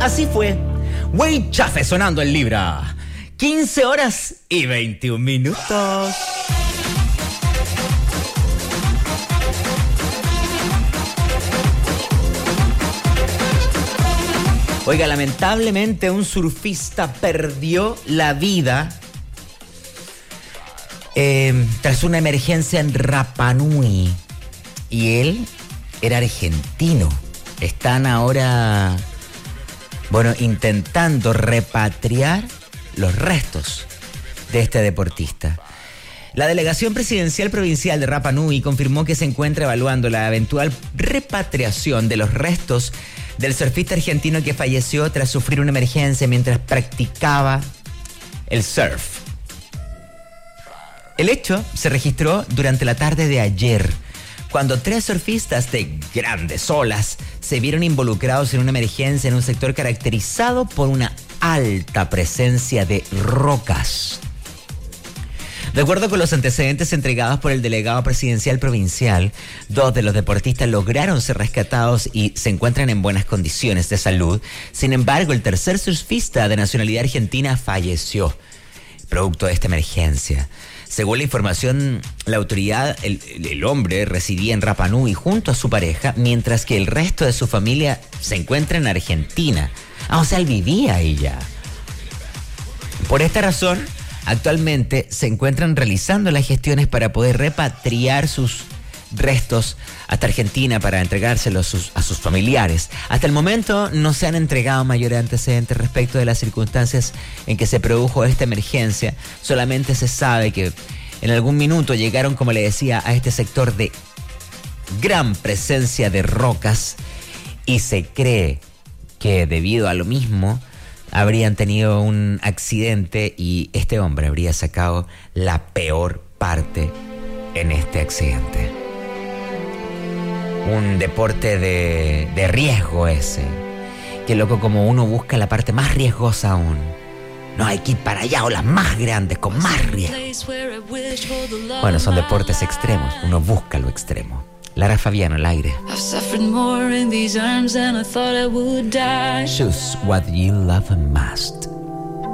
Así fue. Wade Chafe sonando en Libra. 15 horas y 21 minutos. Oiga, lamentablemente un surfista perdió la vida tras una emergencia en Rapa Nui. Y él era argentino. Están ahora, intentando repatriar los restos de este deportista. La Delegación Presidencial Provincial de Rapa Nui confirmó que se encuentra evaluando la eventual repatriación de los restos del surfista argentino que falleció tras sufrir una emergencia mientras practicaba el surf. El hecho se registró durante la tarde de ayer, cuando 3 surfistas de grandes olas se vieron involucrados en una emergencia en un sector caracterizado por una alta presencia de rocas. De acuerdo con los antecedentes entregados por el delegado presidencial provincial, 2 de los deportistas lograron ser rescatados y se encuentran en buenas condiciones de salud. Sin embargo, el tercer surfista de nacionalidad argentina falleció producto de esta emergencia. Según la información, la autoridad, el hombre residía en Rapa Nui junto a su pareja, mientras que el resto de su familia se encuentra en Argentina. O sea, él vivía ahí ya. Por esta razón, actualmente se encuentran realizando las gestiones para poder repatriar sus restos hasta Argentina para entregárselos a sus familiares. Hasta el momento no se han entregado mayores antecedentes respecto de las circunstancias en que se produjo esta emergencia. Solamente se sabe que en algún minuto llegaron, como le decía, a este sector de gran presencia de rocas y se cree que debido a lo mismo habrían tenido un accidente y este hombre habría sacado la peor parte en este accidente. Un deporte de riesgo ese. Qué loco como uno busca la parte más riesgosa aún. No, hay que ir para allá, o las más grandes, con más riesgo. Bueno, son deportes extremos. Uno busca lo extremo. Lara Fabiano, al aire. Choose what you love most.